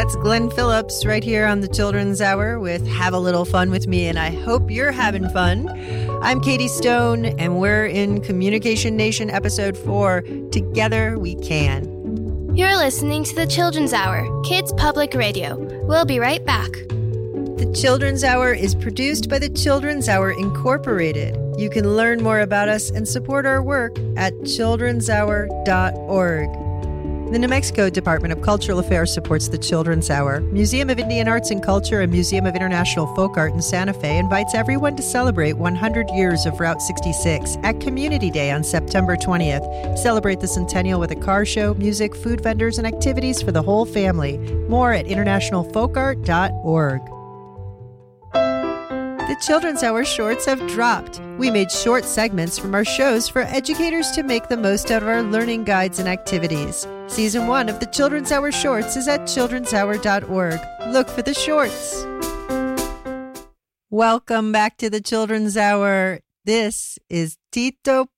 It's Glenn Phillips right here on the Children's Hour with Have a Little Fun with Me, and I hope you're having fun. I'm Katie Stone, and we're in Communication Nation Episode 4, Together We Can. You're listening to the Children's Hour, Kids Public Radio. We'll be right back. The Children's Hour is produced by the Children's Hour Incorporated. You can learn more about us and support our work at childrenshour.org. The New Mexico Department of Cultural Affairs supports the Children's Hour. Museum of Indian Arts and Culture and Museum of International Folk Art in Santa Fe invites everyone to celebrate 100 years of Route 66 at Community Day on September 20th. Celebrate the centennial with a car show, music, food vendors, and activities for the whole family. More at internationalfolkart.org. The Children's Hour shorts have dropped. We made short segments from our shows for educators to make the most out of our learning guides and activities. Season 1 of the Children's Hour shorts is at childrenshour.org. Look for the shorts. Welcome back to the Children's Hour. This is Tito